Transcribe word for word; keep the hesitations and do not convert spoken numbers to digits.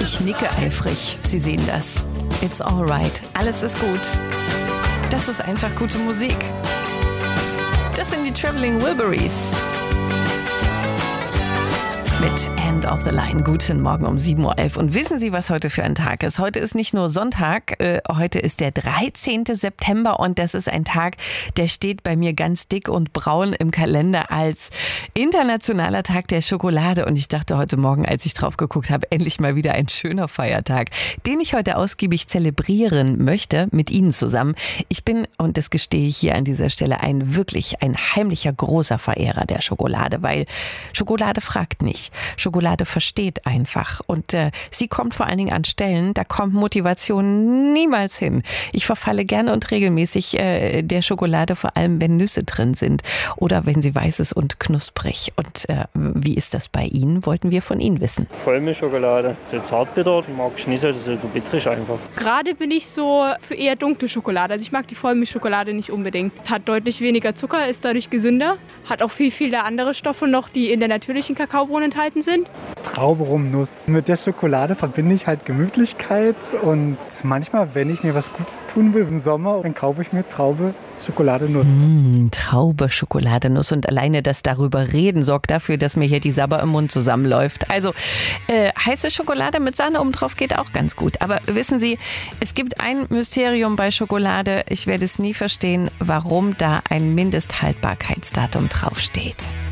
Ich nicke eifrig. Sie sehen das. It's alright. Alles ist gut. Das ist einfach gute Musik. Das sind die Traveling Wilburys. Mit End of the Line. Guten Morgen um sieben Uhr elf. Und wissen Sie, was heute für ein Tag ist? Heute ist nicht nur Sonntag, äh, heute ist der dreizehnten September und das ist ein Tag, der steht bei mir ganz dick und braun im Kalender als internationaler Tag der Schokolade. Und ich dachte heute Morgen, als ich drauf geguckt habe, endlich mal wieder ein schöner Feiertag, den ich heute ausgiebig zelebrieren möchte mit Ihnen zusammen. Ich bin, und das gestehe ich hier an dieser Stelle, ein wirklich ein heimlicher großer Verehrer der Schokolade, weil Schokolade fragt nicht. Schokolade versteht einfach und äh, sie kommt vor allen Dingen an Stellen, da kommt Motivation niemals hin. Ich verfalle gerne und regelmäßig äh, der Schokolade, vor allem wenn Nüsse drin sind oder wenn sie weiß ist und knusprig. Und äh, wie ist das bei Ihnen, wollten wir von Ihnen wissen. Vollmilchschokolade, so zartbitter, ich mag ich nicht so, so bitterig einfach. Gerade bin ich so für eher dunkle Schokolade, also ich mag die Vollmilchschokolade nicht unbedingt. Hat deutlich weniger Zucker, ist dadurch gesünder, hat auch viel, viele andere Stoffe noch, die in der natürlichen Kakaobohne enthalten sind. Traube rum Nuss. Mit der Schokolade verbinde ich halt Gemütlichkeit und manchmal, wenn ich mir was Gutes tun will im Sommer, dann kaufe ich mir Traube, Schokolade, Nuss. Mm, Traube, Schokolade, Nuss und alleine das darüber reden sorgt dafür, dass mir hier die Sabber im Mund zusammenläuft. Also äh, heiße Schokolade mit Sahne oben drauf geht auch ganz gut. Aber wissen Sie, es gibt ein Mysterium bei Schokolade. Ich werde es nie verstehen, warum da ein Mindesthaltbarkeitsdatum draufsteht.